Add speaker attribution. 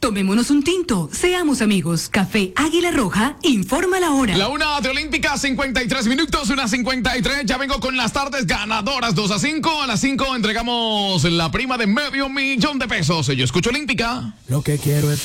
Speaker 1: Tomémonos un tinto, seamos amigos. Café Águila Roja, informa la hora.
Speaker 2: La una de Olímpica, 53 minutos, 1:53. Ya vengo con las tardes ganadoras, 2-5. A las 5 entregamos la prima de $500,000 de pesos. Yo escucho Olímpica.
Speaker 3: Lo que quiero es